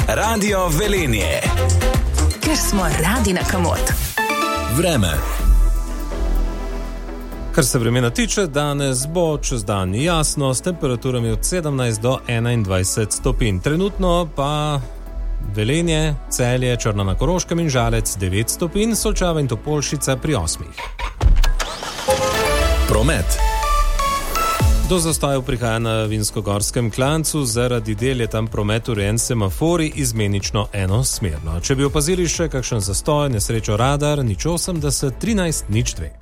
Radio Velenje. Ker smo radi na kamot. Vreme. Kar se vremena tiče, danes bo čez dan jasno s temperaturami od 17 do 21 stopinj. Trenutno pa Velenje, Celje, Črna na Koroškem in Žalec 9 stopinj, Solčava in Topolšica pri 8. Promet. Do zastojev prihaja na Vinskogorskem klancu, zaradi del je tam promet urejen semafori izmenično enosmerno. Če bi opazili še kakšen zastoj, nesrečo radar, 080 13 02.